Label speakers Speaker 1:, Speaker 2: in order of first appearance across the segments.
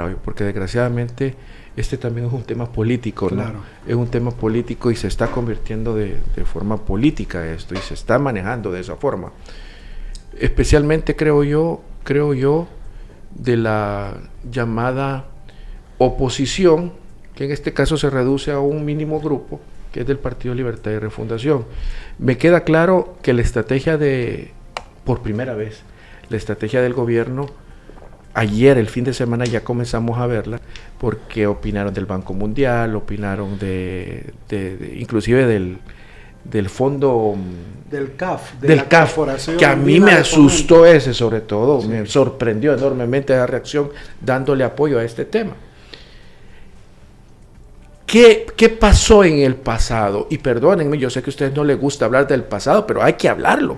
Speaker 1: hoy, porque desgraciadamente este también es un tema político, ¿no?
Speaker 2: Claro.
Speaker 1: Es un tema político y se está convirtiendo de forma política esto y se está manejando de esa forma. Especialmente creo yo, de la llamada oposición, que en este caso se reduce a un mínimo grupo, que es del Partido Libertad y Refundación. Me queda claro que la estrategia por primera vez, la estrategia del gobierno, ayer, el fin de semana, ya comenzamos a verla, porque opinaron del Banco Mundial, opinaron inclusive del fondo
Speaker 2: del CAF,
Speaker 1: del CAF, que a mí me asustó ese, sobre todo, sí. Me sorprendió enormemente la reacción dándole apoyo a este tema. ¿Qué pasó en el pasado? Y perdónenme, yo sé que a ustedes no les gusta hablar del pasado, pero hay que hablarlo.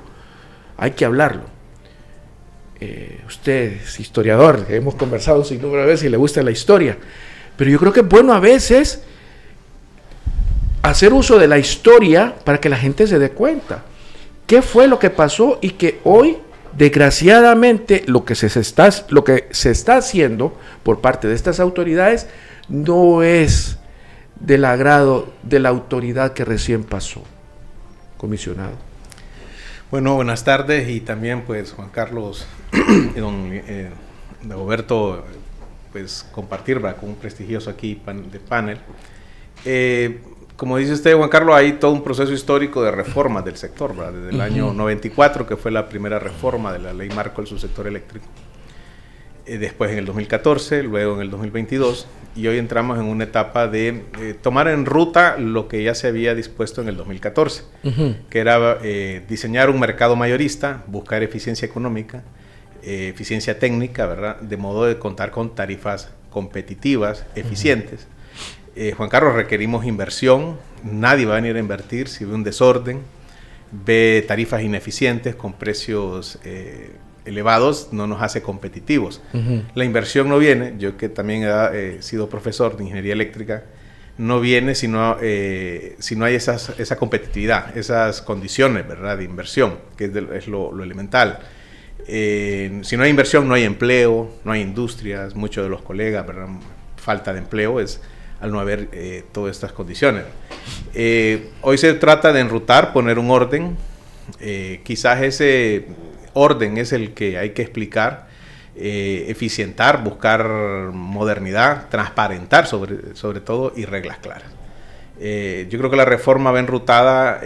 Speaker 1: Usted es historiador, hemos conversado sin número de veces y le gusta la historia, pero yo creo que es bueno a veces hacer uso de la historia para que la gente se dé cuenta qué fue lo que pasó y que hoy, desgraciadamente, lo que se está haciendo por parte de estas autoridades no es del agrado de la autoridad que recién pasó. Comisionado.
Speaker 3: Bueno, buenas tardes, y también pues Juan Carlos y don Roberto, pues compartir, ¿verdad?, con un prestigioso aquí de panel. Como dice usted, Juan Carlos, hay todo un proceso histórico de reformas del sector, ¿verdad?, desde el año 94, que fue la primera reforma de la Ley Marco del Subsector Eléctrico, después en el 2014, luego en el 2022, y hoy entramos en una etapa de tomar en ruta lo que ya se había dispuesto en el 2014, que era diseñar un mercado mayorista, buscar eficiencia económica, eficiencia técnica, ¿verdad?, de modo de contar con tarifas competitivas, eficientes. Juan Carlos, requerimos inversión, nadie va a venir a invertir si ve un desorden, ve tarifas ineficientes con precios elevados, no nos hace competitivos. La inversión no viene, yo que también he sido profesor de ingeniería eléctrica, no viene si no hay esa competitividad, esas condiciones, ¿verdad?, de inversión, que es lo elemental. Si no hay inversión, no hay empleo, no hay industrias, muchos de los colegas, ¿verdad?, falta de empleo es al no haber todas estas condiciones. Hoy se trata de enrutar, poner un orden, quizás ese orden es el que hay que explicar, eficientar, buscar modernidad, transparentar sobre todo, y reglas claras. Yo creo que la reforma va enrutada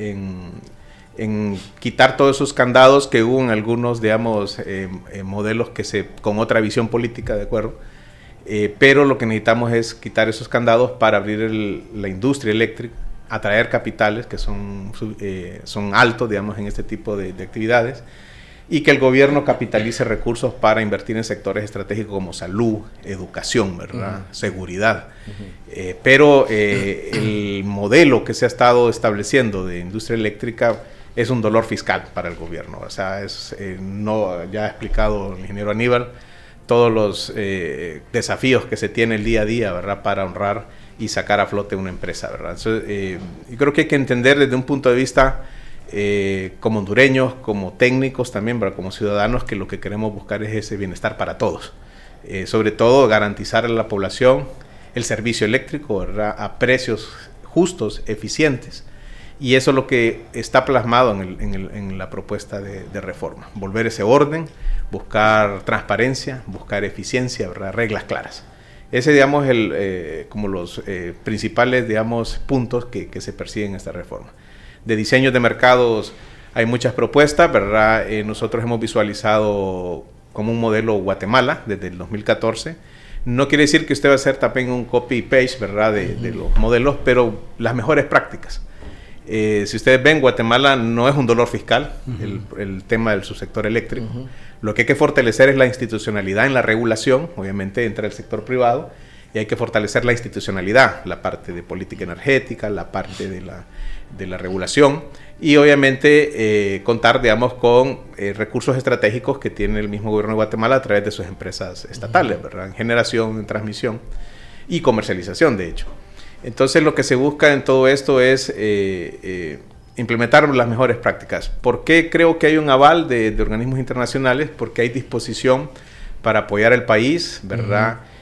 Speaker 3: en quitar todos esos candados que hubo en algunos, digamos, modelos con otra visión política, ¿de acuerdo? Pero lo que necesitamos es quitar esos candados para abrir la industria eléctrica, atraer capitales que son altos, digamos, en este tipo de actividades, y que el gobierno capitalice recursos para invertir en sectores estratégicos como salud, educación, ¿verdad?, seguridad. Pero el modelo que se ha estado estableciendo de industria eléctrica es un dolor fiscal para el gobierno. O sea, ya ha explicado el ingeniero Aníbal todos los desafíos que se tiene el día a día, ¿verdad?, para honrar y sacar a flote una empresa, ¿verdad? Entonces, yo creo que hay que entender desde un punto de vista como hondureños, como técnicos también, ¿verdad?, como ciudadanos, que lo que queremos buscar es ese bienestar para todos. Sobre todo, garantizar a la población el servicio eléctrico, ¿verdad?, a precios justos, eficientes. Y eso es lo que está plasmado en la propuesta de reforma. Volver ese orden, buscar transparencia, buscar eficiencia, ¿verdad?, reglas claras. Ese, digamos, como los principales, digamos, puntos que se persiguen en esta reforma. De diseños de mercados hay muchas propuestas, ¿verdad? Nosotros hemos visualizado como un modelo Guatemala desde el 2014. No quiere decir que usted va a hacer también un copy-paste, ¿verdad?, de los modelos, pero las mejores prácticas. Si ustedes ven, Guatemala no es un dolor fiscal, el tema del subsector eléctrico. Lo que hay que fortalecer es la institucionalidad en la regulación. Obviamente entra el sector privado y hay que fortalecer la institucionalidad, la parte de política energética, la parte de la regulación, y obviamente contar, digamos, con recursos estratégicos que tiene el mismo gobierno de Guatemala a través de sus empresas estatales, ¿verdad?, en generación, en transmisión y comercialización, de hecho. Entonces, lo que se busca en todo esto es implementar las mejores prácticas. ¿Por qué creo que hay un aval de organismos internacionales? Porque hay disposición para apoyar al país, ¿verdad?,